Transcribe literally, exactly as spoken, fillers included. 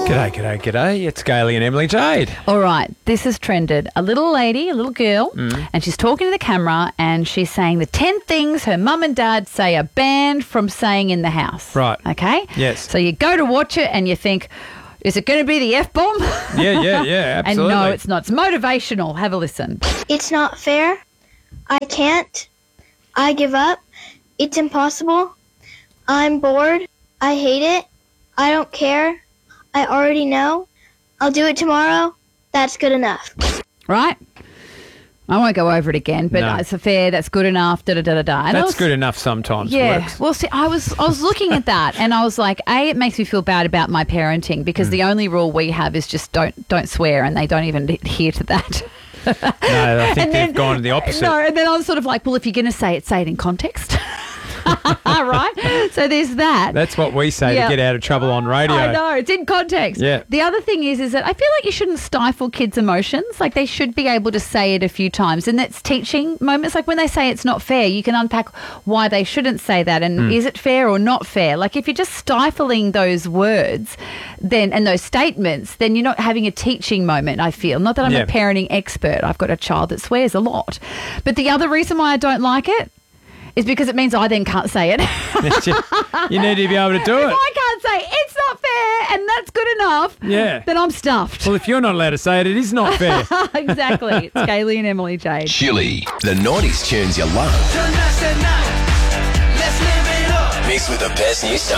G'day, g'day, g'day. It's Gailey and Emily Jade. All right, this has trended. A little lady, a little girl, mm. and she's talking to the camera and she's saying the ten things her mum and dad say are banned from saying in the house. Right. Okay? Yes. So you go to watch it and you think, is it going to be the F-bomb? Yeah, yeah, yeah, absolutely. And no, it's not. It's motivational. Have a listen. It's not fair. I can't. I give up. It's impossible. I'm bored. I hate it. I don't care. I already know. I'll do it tomorrow. That's good enough. Right? I won't go over it again, but No. it's a fair, that's good enough, da da da da da. And I That's was- good enough sometimes. Yeah. Works. Well, see, I was I was looking at that and I was like, A, it makes me feel bad about my parenting because Mm. the only rule we have is just don't don't swear, and they don't even adhere to that. No, I think And they've then- gone to the opposite. No, and then I was sort of like, well, if you're going to say it, say it in context. Right? So there's that. That's what we say Yeah. to get out of trouble on radio. I know, it's in context. Yeah. The other thing is, is that I feel like you shouldn't stifle kids' emotions. Like they should be able to say it a few times. And that's teaching moments. Like when they say it's not fair, you can unpack why they shouldn't say that and Mm. is it fair or not fair? Like if you're just stifling those words then and those statements, then you're not having a teaching moment, I feel. Not that I'm Yeah. a parenting expert. I've got a child that swears a lot. But the other reason why I don't like it is because it means I then can't say it. You need to be able to do If it. I can't say it's not fair and that's good enough, Yeah. then I'm stuffed. Well, if you're not allowed to say it, it is not fair. Exactly. It's Gailey and Emily Jade. Chili, the nineties tunes you love. Tonight's the night. Let's live it up. Mixed with the best new stuff.